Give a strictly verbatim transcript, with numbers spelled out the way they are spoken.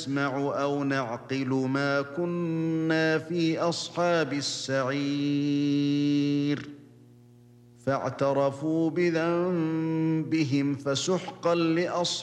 نسمع أو نعقل ما كنا في أصحاب السعير فاعترفوا بذنبهم فسحقا لأصحاب